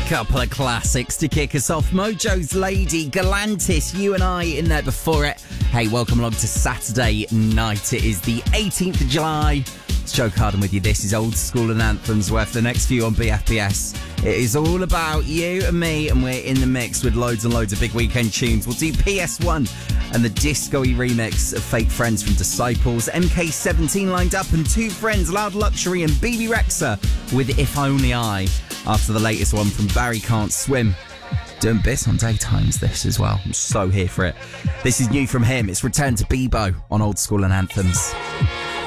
Couple of classics to kick us off. Mojo's Lady, Galantis, You and I in there before it. Hey, welcome along to Saturday night. It is the 18th of July. It's Joe Carden with you. This is Old School and Anthems, where for the next few on BFBS, it is all about you and me, and we're in the mix with loads and loads of big weekend tunes. We'll do PS1 and the disco-y remix of Fake Friends from Disciples, MK17 lined up, and Two Friends, Loud Luxury and BB Rexa with If Only I, after the latest one from Barry Can't Swim. Doing bits on daytimes this as well. I'm so here for it. This is new from him. It's Return to Bebo on Old School and Anthems.